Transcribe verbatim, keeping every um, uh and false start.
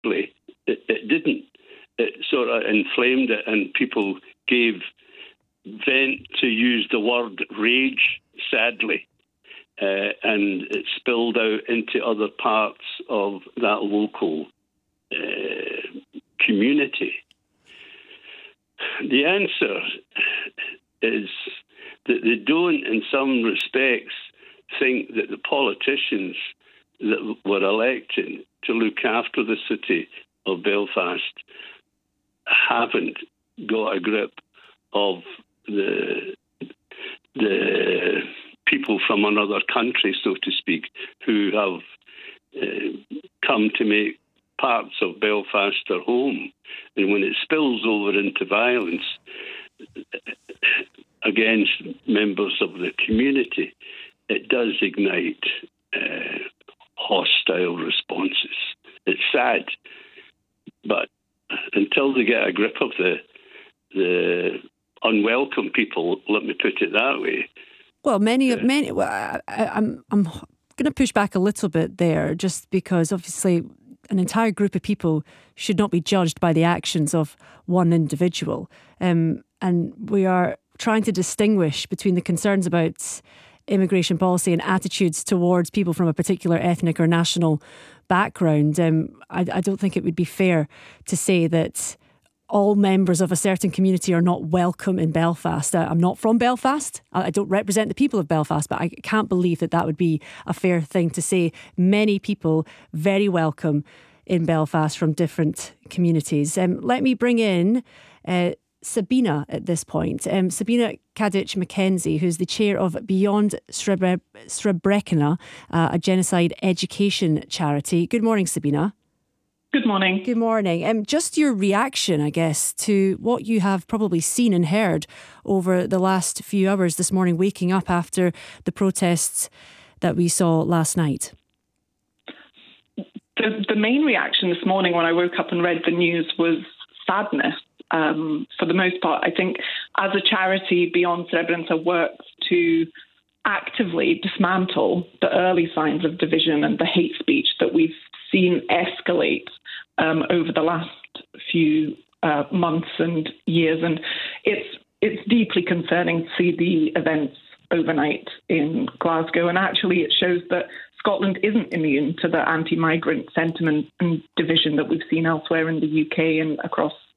it, it didn't. It sort of inflamed it, and people gave vent, to use the word rage, sadly, uh, and it spilled out into other parts of that local uh, community. The answer is that they don't, in some respects, think that the politicians that were elected to look after the city of Belfast haven't got a grip of the the people from another country, so to speak, who have uh, come to make parts of Belfast their home. And when it spills over into violence against members of the community, it does ignite uh, hostile responses. It's sad, but until they get a grip of the the unwelcome people, let me put it that way. Well, many, uh, many. Well, I, I'm, I'm going to push back a little bit there, just because obviously an entire group of people should not be judged by the actions of one individual, um, and we are trying to distinguish between the concerns about immigration policy and attitudes towards people from a particular ethnic or national background. Um, I, I don't think it would be fair to say that all members of a certain community are not welcome in Belfast. I'm not from Belfast. I don't represent the people of Belfast, but I can't believe that that would be a fair thing to say. Many people very welcome in Belfast from different communities. Um, let me bring in uh, Sabina at this point. Um, Sabina Kadic-McKenzie, who's the chair of Beyond Srebre- Srebrenica, uh, a genocide education charity. Good morning, Sabina. Good morning. Good morning. Um, just your reaction, I guess, to what you have probably seen and heard over the last few hours this morning, waking up after the protests that we saw last night. The, the main reaction this morning when I woke up and read the news was sadness. Um, for the most part, I think as a charity, Beyond Srebrenica works to actively dismantle the early signs of division and the hate speech that we've seen escalate um, over the last few uh, months and years. And it's it's deeply concerning to see the events overnight in Glasgow. And actually, it shows that Scotland isn't immune to the anti-migrant sentiment and division that we've seen elsewhere in the U K and across